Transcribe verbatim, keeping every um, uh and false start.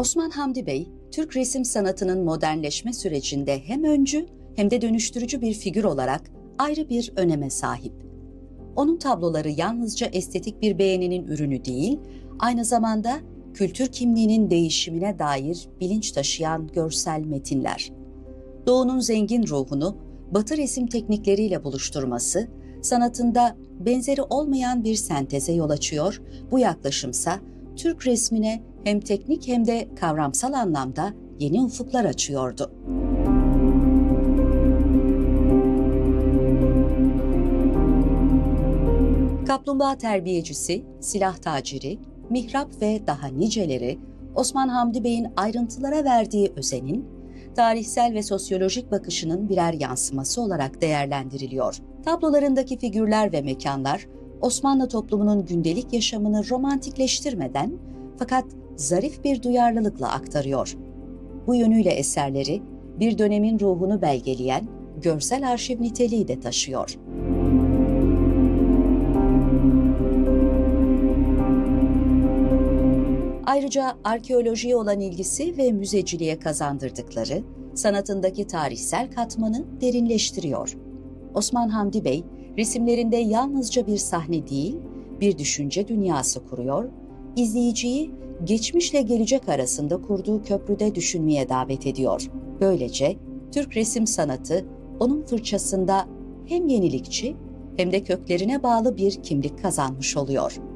Osman Hamdi Bey, Türk resim sanatının modernleşme sürecinde hem öncü hem de dönüştürücü bir figür olarak ayrı bir öneme sahip. Onun tabloları yalnızca estetik bir beğeninin ürünü değil, aynı zamanda kültür kimliğinin değişimine dair bilinç taşıyan görsel metinler. Doğu'nun zengin ruhunu Batı resim teknikleriyle buluşturması, sanatında benzeri olmayan bir senteze yol açıyor, bu yaklaşımsa Türk resmine hem teknik hem de kavramsal anlamda yeni ufuklar açıyordu. Kaplumbağa terbiyecisi, silah taciri, mihrap ve daha niceleri Osman Hamdi Bey'in ayrıntılara verdiği özenin, tarihsel ve sosyolojik bakışının birer yansıması olarak değerlendiriliyor. Tablolarındaki figürler ve mekanlar, Osmanlı toplumunun gündelik yaşamını romantikleştirmeden fakat zarif bir duyarlılıkla aktarıyor. Bu yönüyle eserleri bir dönemin ruhunu belgeleyen görsel arşiv niteliği de taşıyor. Ayrıca arkeolojiye olan ilgisi ve müzeciliğe kazandırdıkları sanatındaki tarihsel katmanı derinleştiriyor. Osman Hamdi Bey, resimlerinde yalnızca bir sahne değil, bir düşünce dünyası kuruyor, izleyiciyi geçmişle gelecek arasında kurduğu köprüde düşünmeye davet ediyor. Böylece Türk resim sanatı onun fırçasında hem yenilikçi hem de köklerine bağlı bir kimlik kazanmış oluyor.